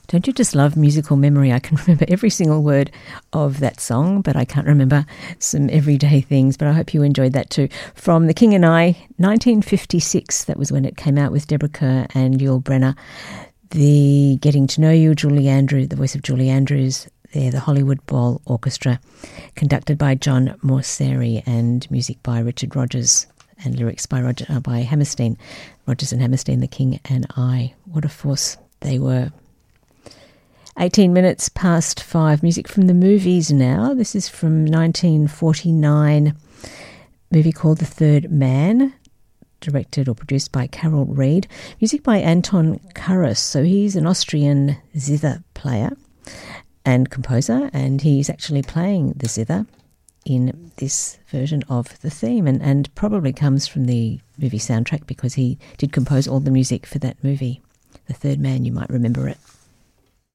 Don't you just love musical memory? I can remember every single word of that song, but I can't remember some everyday things. But I hope you enjoyed that too. From The King and I, 1956, that was when it came out with Deborah Kerr and Yul Brynner. The Getting to Know You, Julie Andrews, the voice of Julie Andrews, there, the Hollywood Bowl Orchestra, conducted by John Morseri, and music by Richard Rodgers and lyrics by Hammerstein. Rodgers and Hammerstein, The King and I. What a force they were. 18 minutes past 5. Music from the movies now. This is from 1949, movie called The Third Man, directed or produced by Carol Reed. Music by Anton Karas. So he's an Austrian zither player and composer, and he's actually playing the zither in this version of the theme, and probably comes from the movie soundtrack because he did compose all the music for that movie. The Third Man, you might remember it.